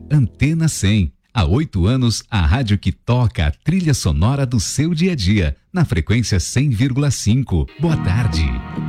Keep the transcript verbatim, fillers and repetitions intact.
Antena cem. Há oito anos, a rádio que toca a trilha sonora do seu dia a dia, na frequência cem vírgula cinco. Boa tarde.